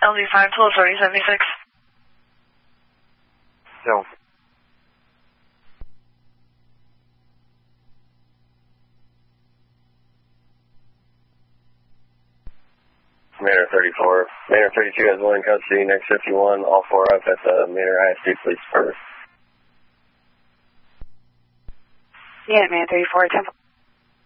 LZ5 to 3076. So. Manor 34. Manor 32 has one in custody, next 51, all four up at the Manor ISD Police Department. Yeah, Manor 34, Temple.